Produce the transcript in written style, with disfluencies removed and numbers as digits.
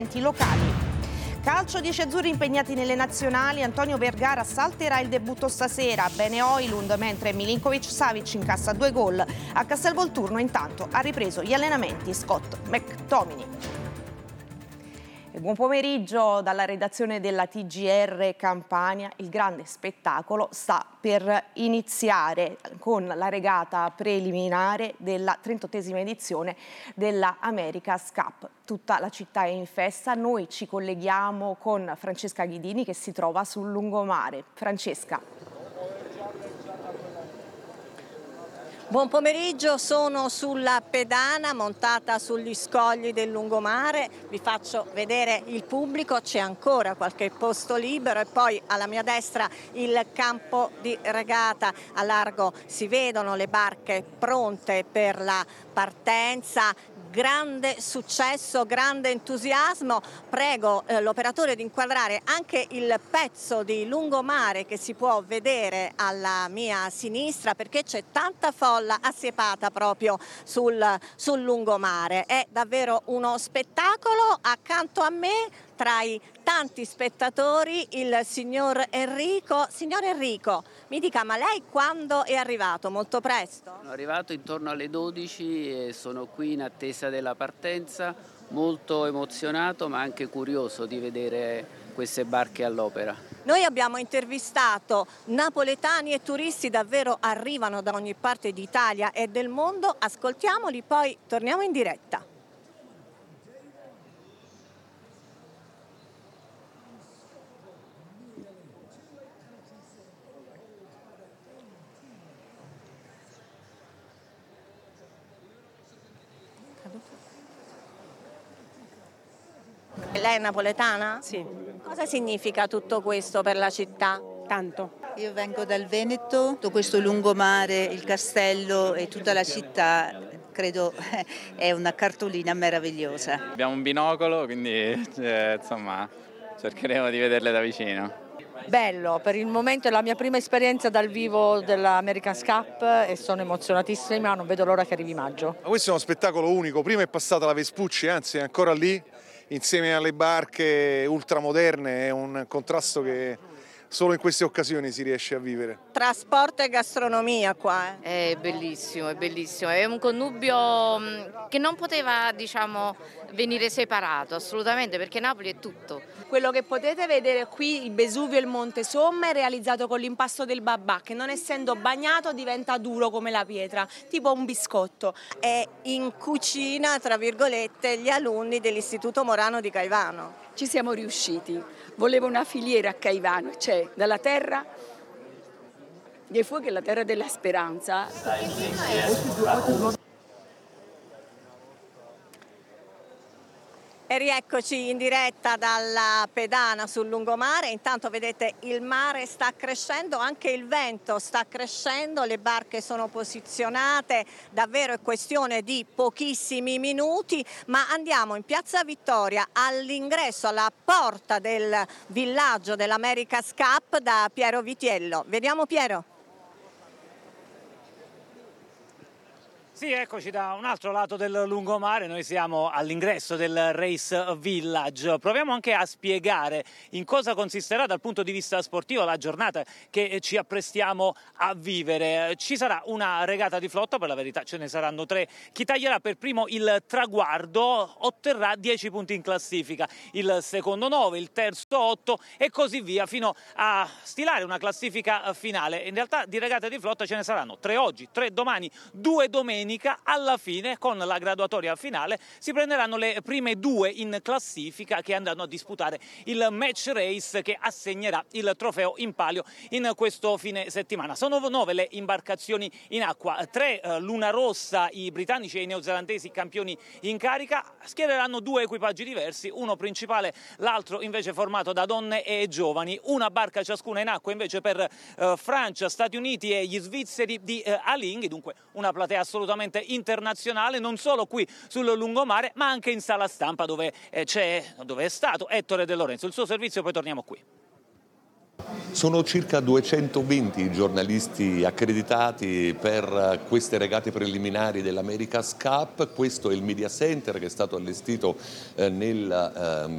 locali. Calcio, 10 azzurri impegnati nelle nazionali. Antonio Vergara salterà il debutto stasera. Bene Højlund, mentre Milinkovic-Savic incassa 2 gol. A Castelvolturno intanto ha ripreso gli allenamenti Scott McTominay. E buon pomeriggio dalla redazione della TGR Campania. Il grande spettacolo sta per iniziare con la regata preliminare della 38esima edizione della America's Cup. Tutta la città è in festa. Noi ci colleghiamo con Francesca Ghidini che si trova sul lungomare. Francesca. Buon pomeriggio, sono sulla pedana montata sugli scogli del lungomare, vi faccio vedere il pubblico, c'è ancora qualche posto libero e poi alla mia destra il campo di regata, a largo si vedono le barche pronte per la partenza. Grande successo, grande entusiasmo. Prego l'operatore di inquadrare anche il pezzo di lungomare che si può vedere alla mia sinistra, perché c'è tanta folla assiepata proprio sul lungomare. È davvero uno spettacolo. Accanto a me, tra i tanti spettatori, il signor Enrico. Signor Enrico, mi dica, ma lei quando è arrivato? Molto presto? Sono arrivato intorno alle 12 e sono qui in attesa della partenza, molto emozionato ma anche curioso di vedere queste barche all'opera. Noi abbiamo intervistato napoletani e turisti, davvero arrivano da ogni parte d'Italia e del mondo. Ascoltiamoli, poi torniamo in diretta. Lei è napoletana? Sì, Cosa significa tutto questo per la città? tanto. Io vengo dal Veneto, tutto questo lungomare, il castello e tutta la città, credo è una cartolina meravigliosa. Abbiamo un binocolo, quindi insomma cercheremo di vederle da vicino. Bello, per il momento è la mia prima esperienza dal vivo dell'America's Cup e sono emozionatissima, non vedo l'ora che arrivi maggio. Questo è uno spettacolo unico, prima è passata la Vespucci, anzi è ancora lì, insieme alle barche ultramoderne, è un contrasto che solo in queste occasioni si riesce a vivere. Trasporto e gastronomia qua. È bellissimo, è un connubio che non poteva, venire separato assolutamente, perché Napoli è tutto. Quello che potete vedere qui, il Vesuvio e il Monte Somma, è realizzato con l'impasto del babà, che non essendo bagnato diventa duro come la pietra, tipo un biscotto. E in cucina, tra virgolette, gli alunni dell'Istituto Morano di Caivano. Ci siamo riusciti. Volevo una filiera a Caivano, cioè dalla terra dei fuochi alla terra della speranza. E rieccoci in diretta dalla pedana sul lungomare. Intanto vedete il mare sta crescendo, anche il vento sta crescendo, le barche sono posizionate, davvero è questione di pochissimi minuti, ma andiamo in Piazza Vittoria all'ingresso, alla porta del villaggio dell'America's Cup da Piero Vitiello. Vediamo Piero. Sì, eccoci da un altro lato del lungomare, noi siamo all'ingresso del Race Village. Proviamo anche a spiegare in cosa consisterà dal punto di vista sportivo la giornata che ci apprestiamo a vivere. Ci sarà una regata di flotta, per la verità ce ne saranno 3. Chi taglierà per primo il traguardo otterrà 10 punti in classifica, il secondo 9, il terzo 8 e così via fino a stilare una classifica finale. In realtà di regate di flotta ce ne saranno 3 oggi, 3 domani, 2 domenica. Alla fine, con la graduatoria finale, si prenderanno le prime 2 in classifica che andranno a disputare il match race che assegnerà il trofeo in palio in questo fine settimana. Sono 9 le imbarcazioni in acqua, 3 Luna Rossa, i britannici e i neozelandesi campioni in carica, schiereranno 2 equipaggi diversi, uno principale, l'altro invece formato da donne e giovani, una barca ciascuna in acqua invece per Francia, Stati Uniti e gli svizzeri di Alinghi, dunque una platea assolutamente internazionale, non solo qui sul lungomare ma anche in sala stampa dove è stato Ettore De Lorenzo. Il suo servizio, poi torniamo qui. Sono circa 220 i giornalisti accreditati per queste regate preliminari dell'America's Cup. Questo è il Media Center che è stato allestito nel